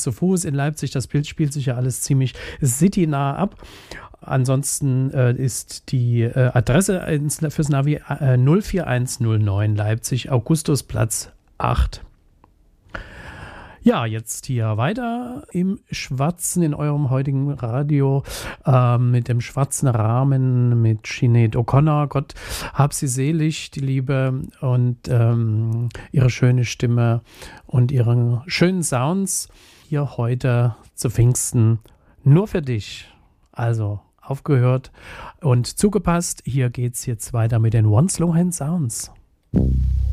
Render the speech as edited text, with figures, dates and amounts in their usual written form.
zu Fuß in Leipzig. Das Bild spielt sich ja alles ziemlich citynah ab. Ansonsten ist die Adresse fürs Navi 04109 Leipzig, Augustusplatz 8. Ja, jetzt hier weiter im Schwarzen in eurem heutigen Radio mit dem schwarzen Rahmen mit Sinead O'Connor. Gott hab sie selig, die Liebe, und ihre schöne Stimme und ihren schönen Sounds hier heute zu Pfingsten nur für dich. Also aufgehört und zugepasst. Hier geht's jetzt weiter mit den One Slow Hand Sounds.